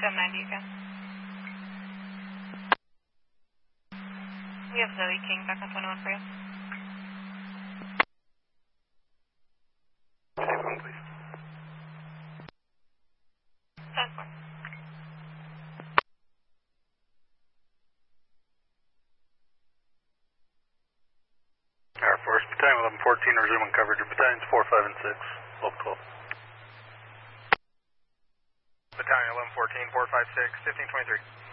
790 again. We have Zoe King back on 21 for you. Take one, please. 10-4. Air Force, Battalion 1114, resuming coverage of Battalions 4, 5, and 6, Local 12. Battalion 1114, 4, 5, 6, 1523.